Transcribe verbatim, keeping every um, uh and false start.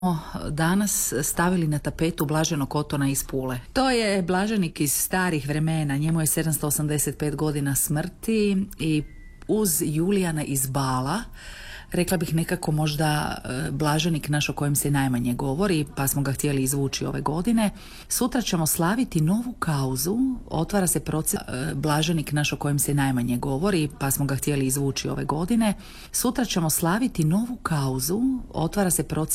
danas stavili na tapetu blaženog Otona iz Pule. To je blaženik iz starih vremena, njemu je sedamsto osamdeset pet godina smrti i uz Julijana iz Bala, rekla bih nekako možda blaženik naš o kojem se najmanje govori, pa smo ga htjeli izvući ove godine. Sutra ćemo slaviti novu kauzu, otvara se proces, blaženik naš o kojem se najmanje govori, pa smo ga htjeli izvući ove godine. Sutra ćemo slaviti novu kauzu, otvara se proces